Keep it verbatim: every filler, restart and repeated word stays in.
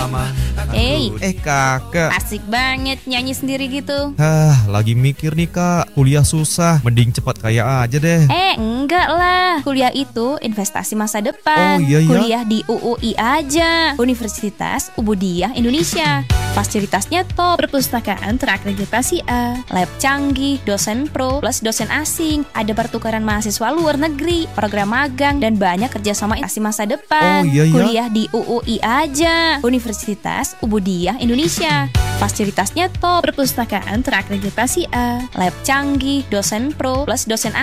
aman. Hey, Eh kakak, asik banget nyanyi sendiri gitu. Hah, lagi mikir nih kak, kuliah susah, mending cepat kaya aja deh. Eh, enggak lah. Kuliah itu investasi masa depan. Oh, iya, iya. Kuliah di U U I aja. Universitas Ubudiyah Indonesia. Fasilitasnya top, perpustakaan terakreditasi A, lab canggih, dosen pro, plus dosen asing, ada pertukaran mahasiswa luar negeri, program magang, dan banyak kerjasama investasi masa depan. Oh, iya, iya. Kuliah di U U I aja. Universitas Ubudiyah Indonesia. Fasilitasnya top, perpustakaan terakreditasi A, lab canggih, dosen pro, plus dosen asing.